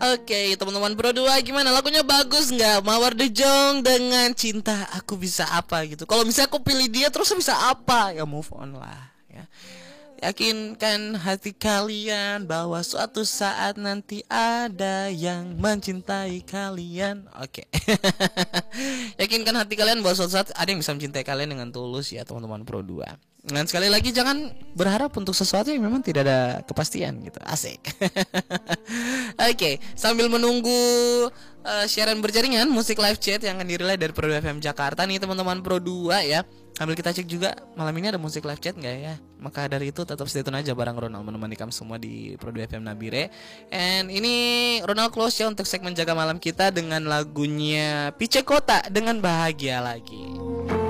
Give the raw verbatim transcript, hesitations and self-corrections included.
Oke, teman-teman Pro dua gimana? Lagunya bagus nggak? Mawar De Jong dengan Cinta Aku Bisa Apa gitu. Kalau misalnya aku pilih dia terus bisa apa? Ya move on lah ya. Yakinkan hati kalian bahwa suatu saat nanti ada yang mencintai kalian. Oke. Yakinkan hati kalian bahwa suatu saat ada yang bisa mencintai kalian dengan tulus ya teman-teman Pro dua. Dan sekali lagi jangan berharap untuk sesuatu yang memang tidak ada kepastian gitu. Asik. Oke, okay, sambil menunggu uh, siaran berjaringan musik live chat yang akan dirilis dari Pro dua F M Jakarta nih teman-teman Pro dua ya. Sambil kita cek juga malam ini ada musik live chat nggak ya. Maka dari itu tetap stay tune aja bareng Ronald menemani kamu semua di Pro dua F M Nabire. And ini Ronald close ya untuk segmen jaga malam kita dengan lagunya Pice Kota dengan Bahagia Lagi.